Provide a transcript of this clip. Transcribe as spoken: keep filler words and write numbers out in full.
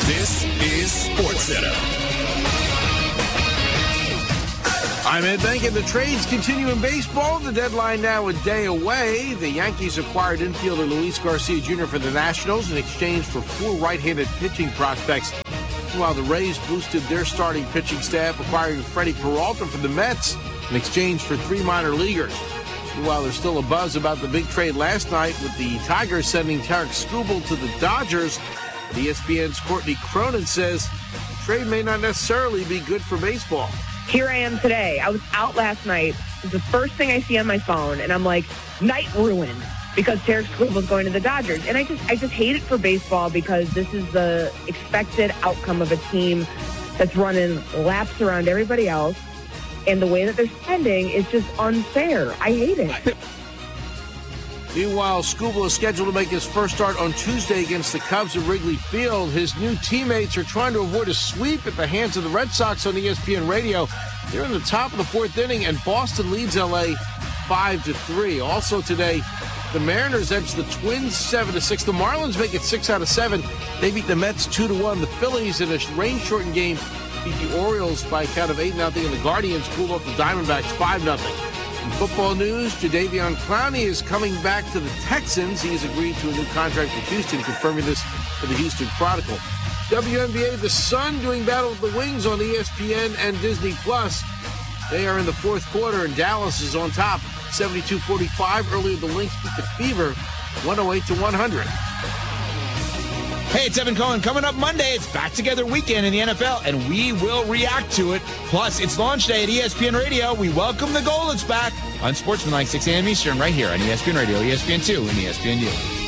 This is SportsCenter. I'm Ed Benkin. The trades continue in baseball. The deadline now a day away. The Yankees acquired infielder Luis Garcia Junior for the Nationals in exchange for four right-handed pitching prospects. While the Rays boosted their starting pitching staff, acquiring Freddie Peralta from the Mets in exchange for three minor leaguers. While there's still a buzz about the big trade last night with the Tigers sending Tarek Skubal to the Dodgers, E S P N's Courtney Cronin says the trade may not necessarily be good for baseball. Here I am today. I was out last night. It was the first thing I see on my phone, and I'm like, night ruined because Tarek Skubal's going to the Dodgers. And I just I just hate it for baseball because this is the expected outcome of a team that's running laps around everybody else. And the way that they're spending is just unfair. I hate it. Meanwhile, Skubal is scheduled to make his first start on Tuesday against the Cubs at Wrigley Field. His new teammates are trying to avoid a sweep at the hands of the Red Sox on E S P N Radio. They're in the top of the fourth inning, and Boston leads L A five to three. Also today, the Mariners edge the Twins seven to six. The Marlins make it six out of seven. They beat the Mets two to one. The Phillies, in a rain-shortened game, beat the Orioles by a count of eight nothing, and the Guardians cooled up the Diamondbacks five nothing. In football news, Jadeveon Clowney is coming back to the Texans. He's agreed to a new contract with Houston, confirming this for the Houston Chronicle. W N B A, the Sun doing battle with the Wings on E S P N and Disney Plus. They are in the fourth quarter, and Dallas is on top, seventy-two forty-five. Earlier, the Lynx beat the Fever, one oh eight to one hundred. Hey, it's Evan Cohen. Coming up Monday, it's Back Together Weekend in the N F L, and we will react to it. Plus, it's launch day at E S P N Radio. We welcome the Goldens back on Sportsmanlike, six a.m. Eastern, right here on E S P N Radio, E S P N two, and E S P N U.